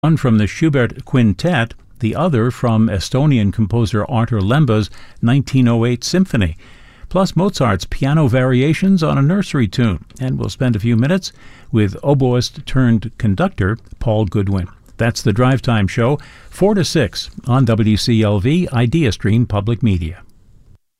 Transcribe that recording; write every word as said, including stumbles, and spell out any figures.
one from the Schubert Quintet, the other from Estonian composer Artur Lemba's nineteen oh eight symphony, plus Mozart's piano variations on a nursery tune. And we'll spend a few minutes with oboist-turned-conductor Paul Goodwin. That's the Drive Time Show, four to six on W C L V Idea Stream Public Media.